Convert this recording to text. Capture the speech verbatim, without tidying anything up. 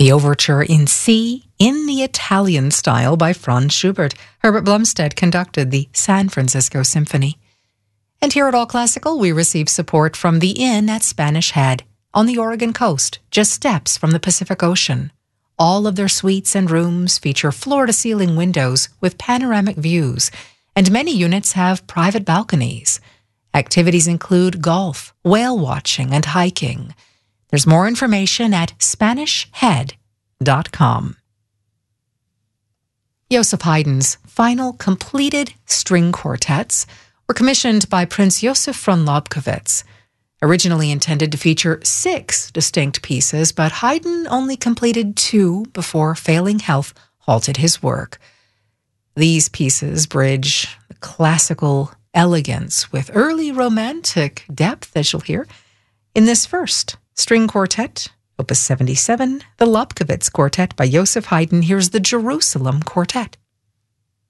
The overture in C, in the Italian style by Franz Schubert. Herbert Blumstead conducted the San Francisco Symphony. And here at All Classical, we receive support from the Inn at Spanish Head on the Oregon coast, just steps from the Pacific Ocean. All of their suites and rooms feature floor-to-ceiling windows with panoramic views, and many units have private balconies. Activities include golf, whale watching, and hiking. There's more information at spanish head dot com. Joseph Haydn's final completed string quartets were commissioned by Prince Joseph von Lobkowitz. Originally intended to feature six distinct pieces, but Haydn only completed two before failing health halted his work. These pieces bridge the classical elegance with early romantic depth, as you'll hear, in this first string quartet, Opus seventy-seven, the Lobkowitz Quartet by Joseph Haydn. Here's the Jerusalem Quartet.